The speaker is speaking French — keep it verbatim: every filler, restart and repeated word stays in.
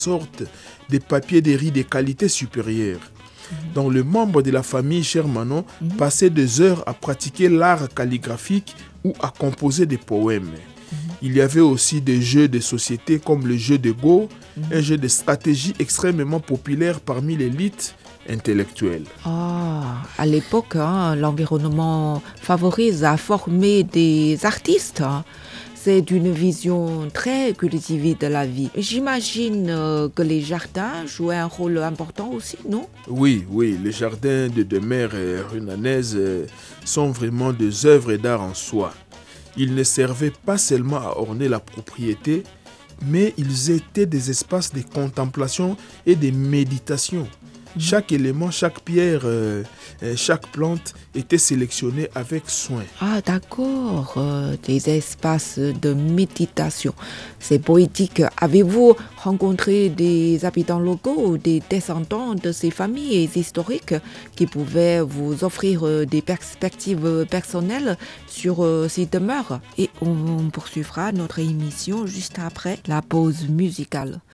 sorte des papiers de riz de qualité supérieure. Donc, le membre de la famille, cher Manon, mm-hmm. passait des heures à pratiquer l'art calligraphique ou à composer des poèmes. Mm-hmm. Il y avait aussi des jeux de société comme le jeu de Go, mm-hmm. un jeu de stratégie extrêmement populaire parmi l'élite intellectuelle. Ah, à l'époque, hein, l'environnement favorise à former des artistes. Hein. C'est une vision très cultivée de la vie. J'imagine euh, que les jardins jouaient un rôle important aussi, non? Oui, oui, les jardins de demeure runanaises euh, sont vraiment des œuvres d'art en soi. Ils ne servaient pas seulement à orner la propriété, mais ils étaient des espaces de contemplation et de méditation. Chaque élément, chaque pierre, euh, chaque plante était sélectionnée avec soin. Ah d'accord, euh, des espaces de méditation. C'est poétique. Avez-vous rencontré des habitants locaux ou des descendants de ces familles historiques qui pouvaient vous offrir des perspectives personnelles sur euh, ces demeures? Et on poursuivra notre émission juste après la pause musicale.